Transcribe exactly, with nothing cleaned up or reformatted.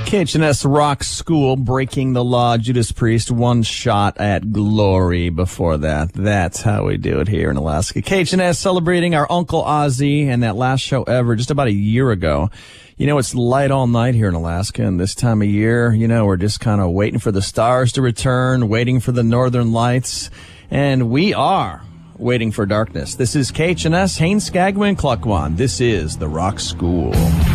K H N S Rock School, Breaking the Law, Judas Priest, One Shot at Glory before that. That's how we do it here in Alaska. K H N S celebrating our Uncle Ozzy and that last show ever just about a year ago. You know, it's light all night here in Alaska, and this time of year, you know, we're just kind of waiting for the stars to return, waiting for the northern lights, and we are waiting for darkness. This is K H N S, Haines, Skagway, and Klukwan. This is the Rock School.